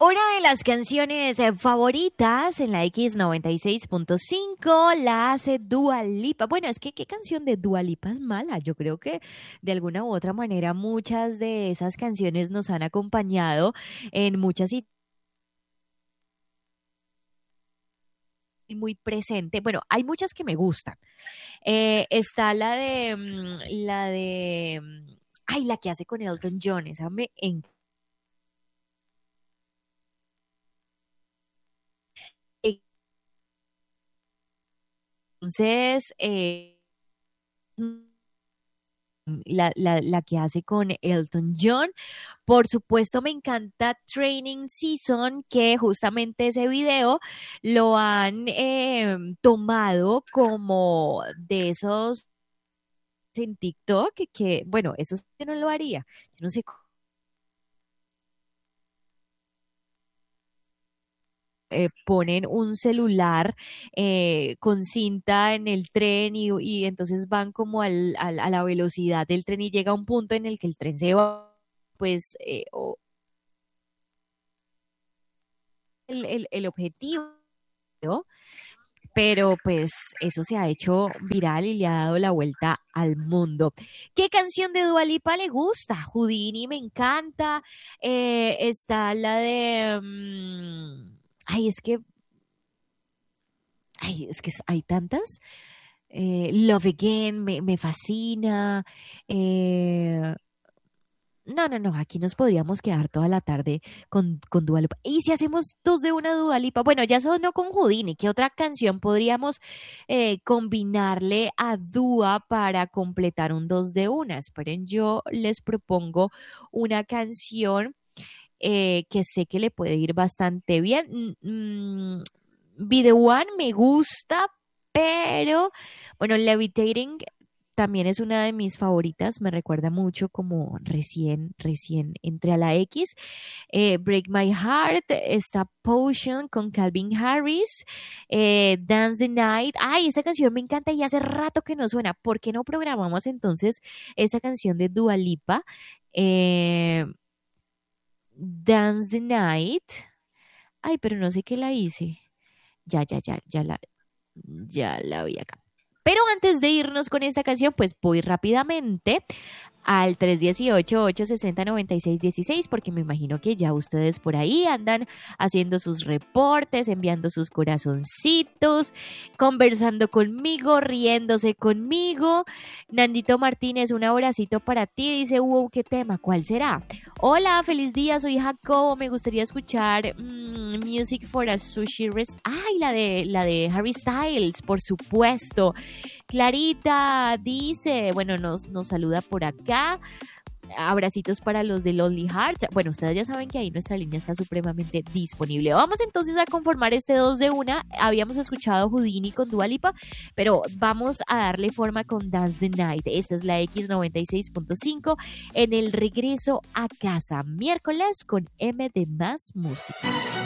Una de las canciones favoritas en la X96.5 la hace Dua Lipa. Bueno, es que ¿qué canción de Dua Lipa es mala? Yo creo que de alguna u otra manera muchas de esas canciones nos han acompañado en muchas situaciones muy presente. Bueno, hay muchas que me gustan. Está ay, la que hace con Elton John, esa me encanta. Entonces, la que hace con Elton John. Por supuesto, me encanta Training Season, que justamente ese video lo han tomado como de esos en TikTok, bueno, eso sí yo no lo haría. Yo no sé ponen un celular con cinta en el tren y entonces van como a la velocidad del tren y llega un punto en el que el tren se va, pues el objetivo, ¿no? Pero pues eso se ha hecho viral y le ha dado la vuelta al mundo. ¿Qué canción de Dua Lipa le gusta? Houdini me encanta. Está la de... ay, es que hay tantas. Love Again me fascina. Eh, no, aquí nos podríamos quedar toda la tarde con Dua Lipa. ¿Y si hacemos dos de una Dua Lipa? Bueno, ya sonó con Houdini. ¿Qué otra canción podríamos combinarle a Dua para completar un dos de una? Esperen, yo les propongo una canción que sé que le puede ir bastante bien. Be the One me gusta, pero bueno, Levitating también es una de mis favoritas, me recuerda mucho como recién entré a la X. Break My Heart, está Potion con Calvin Harris, Dance the Night. Ay, esta canción me encanta y hace rato que no suena. ¿Por qué no programamos entonces esta canción de Dua Lipa? Eh, Dance the Night. Ay, pero no sé qué la hice. Ya la vi acá. Pero antes de irnos con esta canción, pues voy rápidamente al 318-860-9616, porque me imagino que ya ustedes por ahí andan haciendo sus reportes, enviando sus corazoncitos, conversando conmigo, riéndose conmigo. Nandito Martínez, un abracito para ti, dice, wow, ¿qué tema? ¿Cuál será? Hola, feliz día, soy Jacobo, me gustaría escuchar Music for a Sushi Rest. Ay, la de Harry Styles, por supuesto. Clarita dice, bueno, nos saluda por acá. Abracitos para los de Lonely Hearts. Bueno, ustedes ya saben que ahí nuestra línea está supremamente disponible. Vamos entonces a conformar este dos de una. Habíamos escuchado Houdini con Dua Lipa, pero vamos a darle forma con Dance the Night. Esta es la X96.5 en el regreso a casa. Miércoles con M de Más Música.